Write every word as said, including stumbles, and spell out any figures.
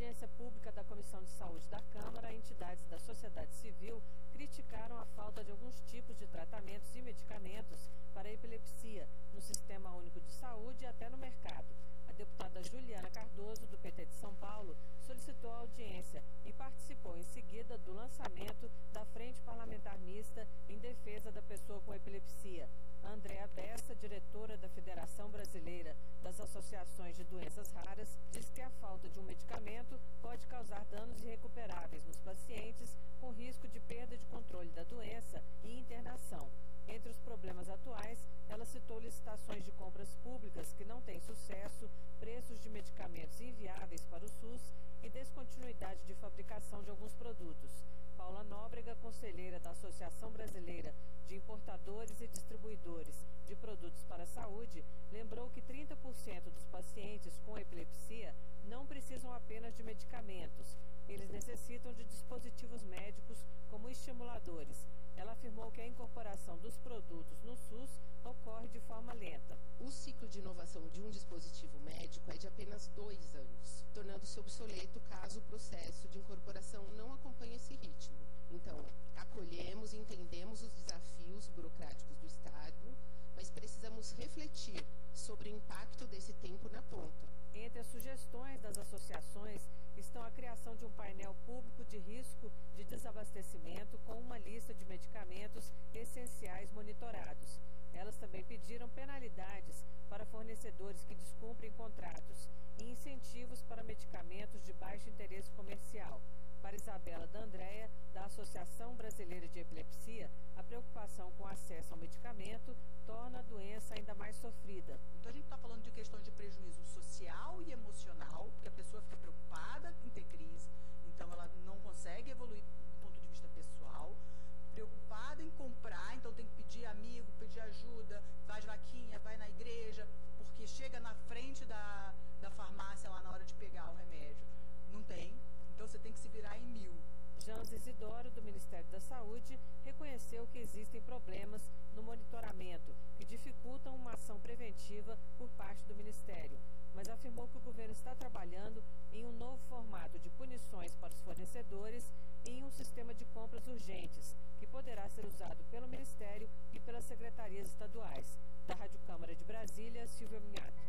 audiência pública da Comissão de Saúde da Câmara, entidades da sociedade civil criticaram a falta de alguns tipos de tratamentos e medicamentos para a epilepsia no Sistema Único de Saúde e até no mercado. A deputada Juliana Cardoso, do P T de São Paulo, solicitou a audiência e participou em seguida do lançamento da Frente Parlamentar Mista em defesa da pessoa com epilepsia. Andréa Bessa, diretora da Federação Brasileira das Associações de Doenças Raras, diz que a falta de um medicamento pode causar danos irrecuperáveis nos pacientes, com risco de perda de controle da doença e internação. Entre os problemas atuais, ela citou licitações de compras públicas que não têm sucesso, preços de medicamentos inviáveis para o SUS e descontinuidade de fabricação de alguns produtos. Paula Nóbrega, conselheira da Associação Brasileira de Importadores e Distribuidores de Produtos para a Saúde, lembrou que trinta por cento dos pacientes com epilepsia não precisam apenas de medicamentos. Eles necessitam de dispositivos médicos como estimuladores. Ela afirmou que a incorporação dos produtos no SUS ocorre de forma lenta. O ciclo de inovação de um dispositivo médico é de apenas dois anos, tornando-se obsoleto caso o processo de incorporação não acompanhe esse ritmo. Então, acolhemos e entendemos os desafios burocráticos do Estado, mas precisamos refletir sobre o impacto desse tempo na ponta. Entre as sugestões das associações estão a criação de um painel público de risco de desabastecimento com uma lista de medicamentos essenciais monitorados. Elas também pediram penalidades para fornecedores que descumprem contratos e incentivos para medicamentos de baixo interesse comercial. Para Isabela D'Andrea, da Associação Brasileira de Epilepsia, a preocupação com o acesso ao medicamento torna a doença ainda mais sofrida. Então a gente está falando de questões de prejuízo social e emocional, porque a pessoa fica preocupada em ter crise, então ela não consegue evoluir do ponto de vista pessoal, preocupada em comprar, então tem que pedir amigo, pedir ajuda, faz vaquinha, vai na igreja, porque chega na frente da, da farmácia lá na hora de pegar o remédio. Não tem, então você tem que se virar em mil. Jans Isidoro, do Ministério da Saúde, reconheceu que existem problemas no monitoramento que dificultam uma ação preventiva por parte do Ministério, mas afirmou que o governo está trabalhando em um novo formato de punições para os fornecedores e em um sistema de compras urgentes, que poderá ser usado pelo Ministério e pelas secretarias estaduais. Da Rádio Câmara de Brasília, Silvia Minhato.